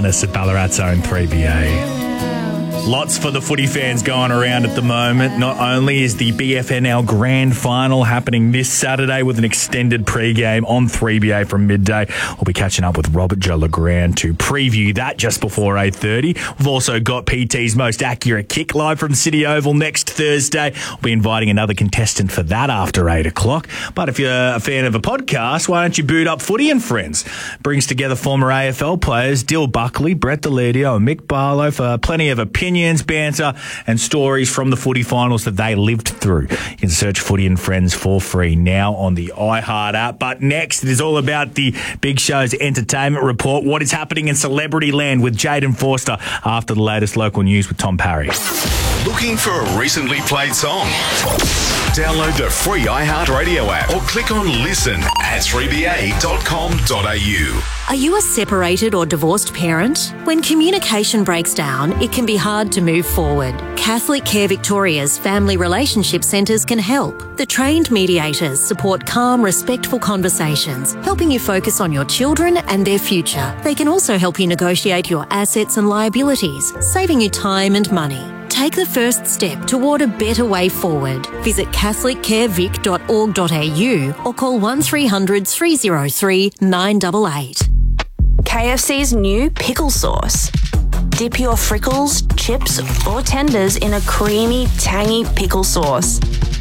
Madness at Ballarat's own 3BA. Lots for the footy fans going around at the moment. Not only is the BFNL Grand Final happening this Saturday with an extended pre-game on 3BA from midday. We'll be catching up with Robert Joe Legrand to preview that just before 8:30. We've also got PT's Most Accurate Kick live from City Oval next Thursday. We'll be inviting another contestant for that after 8 o'clock. But if you're a fan of a podcast, why don't you boot up Footy and Friends? Brings together former AFL players Dill Buckley, Brett Deledio and Mick Barlow for plenty of opinions, banter and stories from the footy finals that they lived through. You can search Footy and Friends for free now on the iHeart app. But next, it is all about the Big Show's entertainment report. What is happening in celebrity land with Jaden Forster after the latest local news with Tom Parry. Looking for a recently played song? Download the free iHeartRadio app or click on listen at 3ba.com.au. Are you a separated or divorced parent? When communication breaks down, it can be hard to move forward. Catholic Care Victoria's Family Relationship Centres can help. The trained mediators support calm, respectful conversations, helping you focus on your children and their future. They can also help you negotiate your assets and liabilities, saving you time and money. Take the first step toward a better way forward. Visit catholiccarevic.org.au or call 1300 303 988. KFC's new pickle sauce. Dip your frickles, chips or tenders in a creamy, tangy pickle sauce.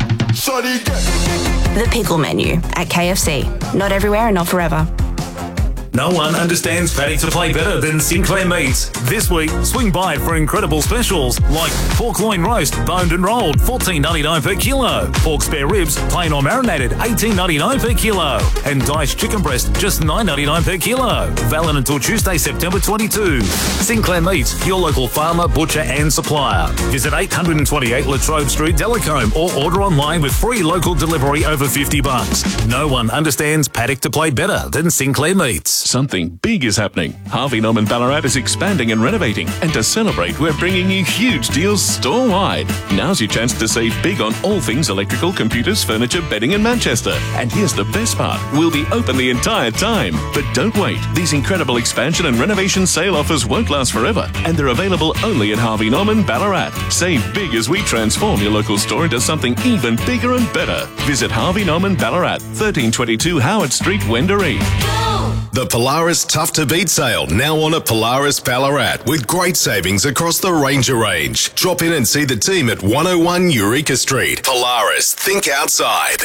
The pickle menu at KFC. Not everywhere and not forever. No one understands paddy to play better than Sinclair Meats. This week, swing by for incredible specials like pork loin roast, boned and rolled, $14.99 per kilo. Pork spare ribs, plain or marinated, $18.99 per kilo. And diced chicken breast, just $9.99 per kilo. Valid until Tuesday, September 22. Sinclair Meats, your local farmer, butcher and supplier. Visit 828 Latrobe Street, Delacombe, or order online with free local delivery over $50. No one understands paddock to play better than Sinclair Meats. Something big is happening. Harvey Norman Ballarat is expanding and renovating. And to celebrate, we're bringing you huge deals store-wide. Now's your chance to save big on all things electrical, computers, furniture, bedding and Manchester. And here's the best part. We'll be open the entire time. But don't wait. These incredible expansion and renovation sale offers won't last forever. And they're available only at Harvey Norman Ballarat. Save big as we transform your local store into something even bigger and better. Visit Harvey Norman Ballarat, 1322 Howard Street, Wendouree. The Polaris Tough to Beat sale now on at Polaris Ballarat with great savings across the Ranger range. Drop in and see the team at 101 Eureka Street. Polaris, think outside.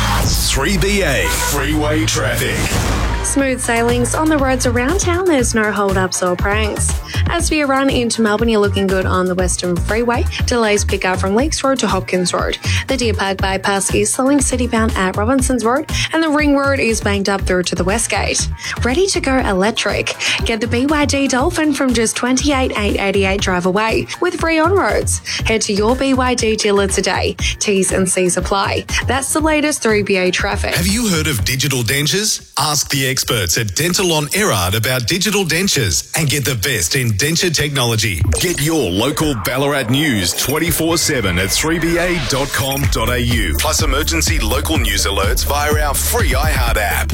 3BA Freeway Traffic. Smooth sailings on the roads around town. There's no hold-ups or pranks. As for your run into Melbourne, you're looking good on the Western Freeway. Delays pick up from Lakes Road to Hopkins Road. The Deer Park bypass is slowing citybound at Robinsons Road, and the Ring Road is banked up through to the West Gate. Ready to go electric? Get the BYD Dolphin from just $28,888 drive away with free on-roads. Head to your BYD dealer today. T's and C's apply. That's the latest 3BA traffic. Have you heard of digital dentures? Ask the experts at Dental on Erard about digital dentures and get the best in denture technology. Get your local Ballarat news 24/7 at 3ba.com.au. Plus emergency local news alerts via our free iHeart app.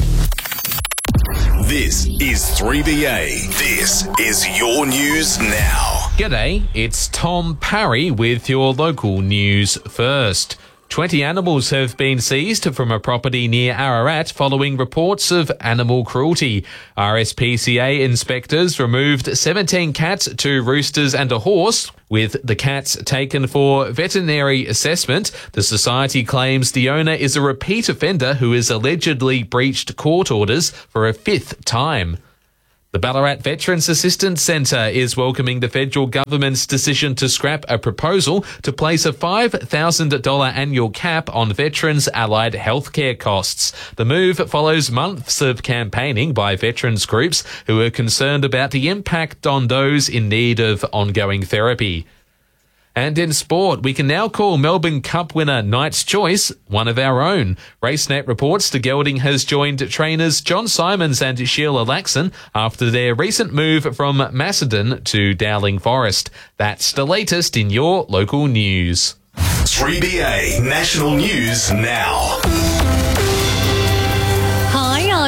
This is 3BA. This is your news now. G'day, it's Tom Parry with your local news first. 20 animals have been seized from a property near Ararat following reports of animal cruelty. RSPCA inspectors removed 17 cats, 2 roosters and a horse, with the cats taken for veterinary assessment. The society claims the owner is a repeat offender who has allegedly breached court orders for a 5th time. The Ballarat Veterans Assistance Centre is welcoming the federal government's decision to scrap a proposal to place a $5,000 annual cap on veterans' allied healthcare costs. The move follows months of campaigning by veterans groups who are concerned about the impact on those in need of ongoing therapy. And in sport, we can now call Melbourne Cup winner Knight's Choice one of our own. RaceNet reports the gelding has joined trainers John Simons and Sheila Laxon after their recent move from Macedon to Dowling Forest. That's the latest in your local news. 3BA National News Now. Hi, I'm Phoebe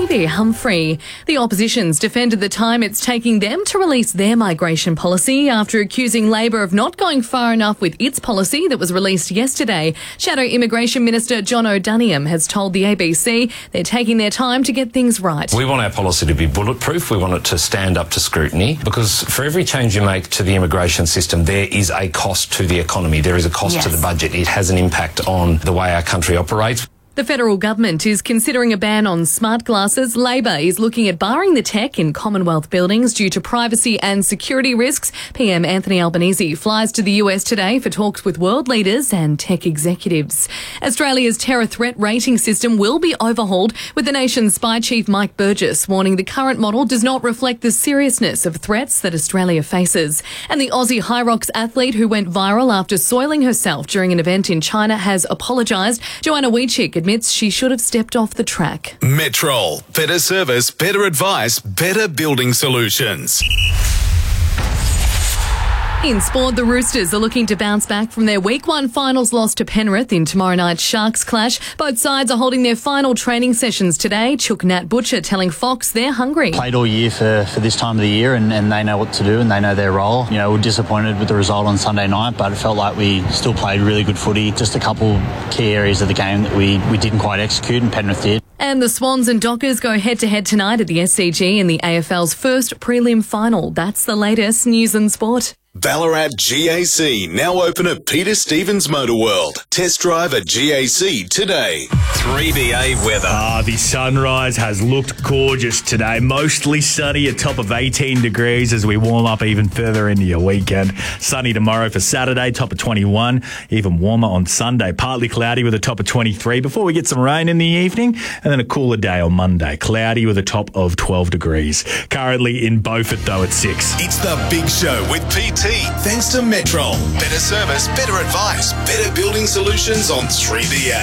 there, Humphrey. The opposition's defended the time it's taking them to release their migration policy after accusing Labor of not going far enough with its policy that was released yesterday. Shadow Immigration Minister John O'Daniam has told the ABC they're taking their time to get things right. We want our policy to be bulletproof. We want it to stand up to scrutiny, because for every change you make to the immigration system, there is a cost to the economy. There is a cost to the budget. It has an impact on the way our country operates. The federal government is considering a ban on smart glasses. Labor is looking at barring the tech in Commonwealth buildings due to privacy and security risks. PM Anthony Albanese flies to the US today for talks with world leaders and tech executives. Australia's terror threat rating system will be overhauled, with the nation's spy chief Mike Burgess warning the current model does not reflect the seriousness of threats that Australia faces. And the Aussie High Rocks athlete who went viral after soiling herself during an event in China has apologised. Joanna Wiechik admits she should have stepped off the track. Metrol. Better service, better advice, better building solutions. In sport, the Roosters are looking to bounce back from their Week 1 finals loss to Penrith in tomorrow night's Sharks clash. Both sides are holding their final training sessions today. Chook Nat Butcher telling Fox they're hungry. Played all year for this time of the year and they know what to do and they know their role. You know, we're disappointed with the result on Sunday night, but it felt like we still played really good footy. Just a couple key areas of the game that we didn't quite execute and Penrith did. And the Swans and Dockers go head-to-head tonight at the SCG in the AFL's first prelim final. That's the latest news and sport. Ballarat GAC now open at Peter Stevens Motor World. Test drive at GAC today. 3BA weather. The sunrise has looked gorgeous today. Mostly sunny, a top of 18 degrees as we warm up even further into your weekend. Sunny tomorrow for Saturday, top of 21. Even warmer on Sunday. Partly cloudy with a top of 23 before we get some rain in the evening. And then a cooler day on Monday. Cloudy with a top of 12 degrees. Currently in Beaufort though at 6. It's the Big Show with PT. Thanks to Metrol. Better service, better advice, better building solutions on 3BA.